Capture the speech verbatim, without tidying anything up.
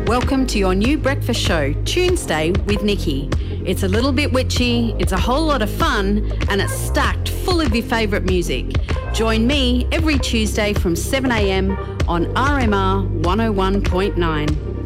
Welcome to your new breakfast show, Tuesday with Nikki. It's a little bit witchy, it's a whole lot of fun, and it's stacked full of your favourite music. Join me every Tuesday from seven a m on R M R one oh one point nine.